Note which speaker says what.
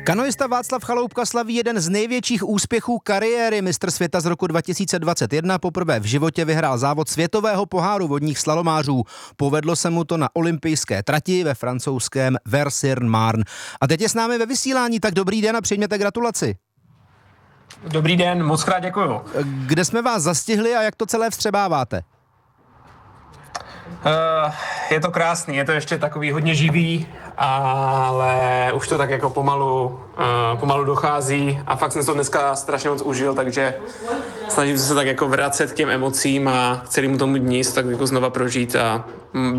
Speaker 1: Kanoista Václav Chaloupka slaví jeden z největších úspěchů kariéry. Mistr světa z roku 2021 poprvé v životě vyhrál závod světového poháru vodních slalomářů. Povedlo se mu to na olympijské trati ve francouzském Vers-sur-Marne. A teď je s námi ve vysílání, tak dobrý den a přijměte gratulaci.
Speaker 2: Dobrý den, moc krát děkuju.
Speaker 1: Kde jsme vás zastihli a jak to celé vstřebáváte?
Speaker 2: Je to krásný, je to ještě takový hodně živý, ale už to tak jako pomalu dochází a fakt jsem to dneska strašně moc užil, takže snažím se tak jako vracet k těm emocím a k celému tomu dní tak jako znova prožít a